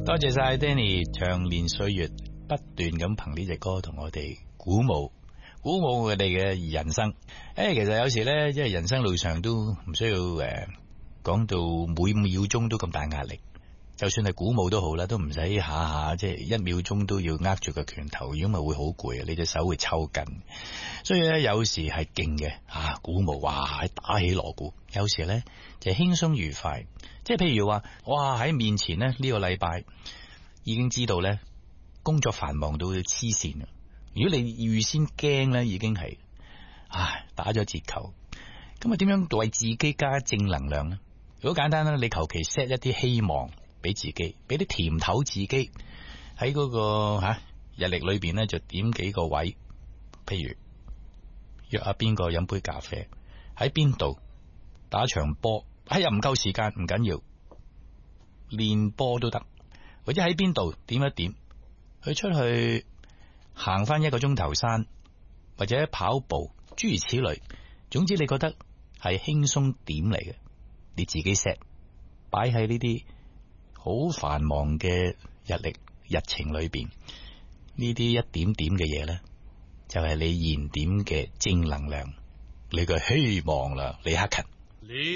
多謝晒 Danny 長年歲月不斷咁憑呢隻歌同我哋鼓舞我哋嘅人生。其實有時呢，即係人生路上都唔需要講到每秒鐘都咁大壓力，就算係鼓舞都好啦，都唔使下下即係一秒鐘都要握住個拳頭，如果咪會好攰啊，你隻手會抽筋。所以咧，有時係勁嘅鼓舞，哇，打起鑼鼓；有時咧就輕鬆愉快，即係譬如話，哇喺面前呢，呢個禮拜已經知道咧工作繁忙到黐線啊！如果你預先驚咧，已經係打咗折扣。咁啊，點樣為自己加正能量呢？好簡單啦，你求其 set 一啲希望俾自己，俾啲甜頭自己喺嗰個日曆裏邊咧，就點幾個位，譬如約下邊個飲杯咖啡，喺邊度打場波，又唔夠時間唔緊要，練波都得，或者喺邊度點一點，去出去行翻1個鐘頭山，或者跑步，諸如此類。總之你覺得係輕鬆點嚟嘅，你自己 set 擺喺呢啲好繁忙嘅日程裏邊，呢啲一點點嘅嘢呢，就係你燃點嘅正能量，你嘅希望啦，李克勤。